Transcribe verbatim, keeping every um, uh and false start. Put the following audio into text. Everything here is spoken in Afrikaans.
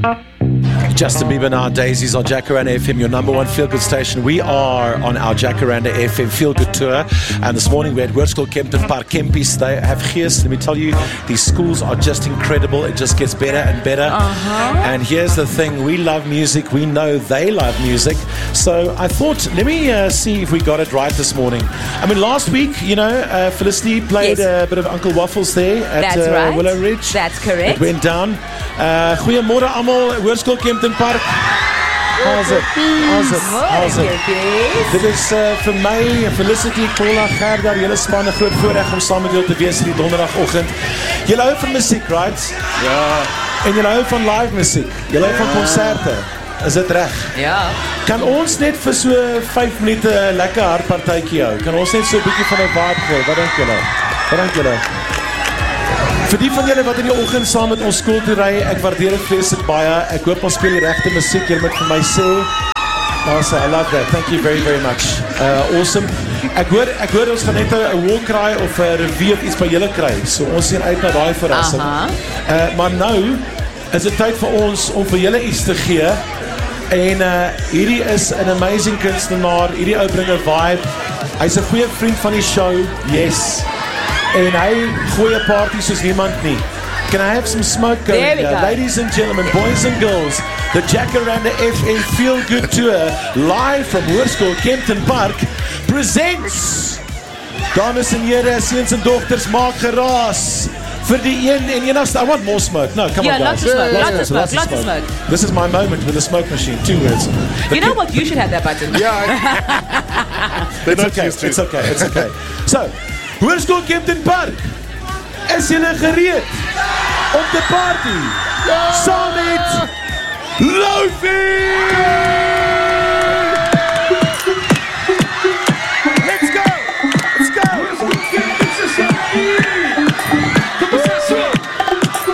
Justin Bieber and our Daisies on Jacaranda F M, your number one feel-good station. We are on our Jacaranda F M feel-good tour, and this morning we're at Hoërskool Kempton Park. Kempies, they have gees. Let me tell you, these schools are just incredible. It just gets better and better. Uh-huh. And here's the thing, we love music. We know they love music. So I thought, let me uh, see if we got it right this morning. I mean, last week, you know, uh, Felicity played Yes. a bit of Uncle Waffles there at That's uh, right. Willow Ridge. That's correct. It went down. Uh, Goeiemôre almal, Hoërskool Kempton Park. How's it? How's it? How's it? Dit is uh, vir my, Felicity, Paula, Gerda, julle span 'n groot voorreg om saam met julle te wees hierdie donderdagoggend. Julle hou van musiek, right? Ja. En julle hou van live musiek. Julle hou van konserte. Is dit reg? Ja. Kan ons net vir so vyf minute 'n lekker hartpartytjie hou? Kan ons net so 'n bietjie van 'n vibe gooi? Wat dink julle? Wat dink julle? Vir die van julle wat in die oggend saam met ons skool toe ry, ek waardeer dit vreeslik baie. Ek hoop ons speel die regte musiek. Julle moet vir my sê. Awesome, I love that. Thank you very very much. Uh awesome. Ek hoor ek hoor ons gaan net 'n war cry of 'n review of iets by julle kry. So ons sien uit na daai verrassing. Aha. Uh maar nou is dit tyd vir ons om vir julle iets te gee. En uh hierdie is 'n amazing kunstenaar. Hierdie ou bring 'n vibe. Hy's 'n goeie vriend van die show. Yes. En hy gooi 'n party soos niemand nie. Can I have some smoke going There we here? go. Ladies and gentlemen, boys and girls, the Jacaranda F M Feel Good Tour, live from Hoërskool Kempton Park, presents, dames en here, seuns en dogters, maak geraas vir die een en enigste. I want more smoke. No, come Yeah, on guys. lots of smoke, Yeah, lots yeah, of smoke, lots of smoke. This is my moment with the smoke machine. Two words. You know what? You should have that button. It's okay, it's okay, it's okay. So, Hoërskool Kempton Park, is julle gereed om te party? Saam met Lofi!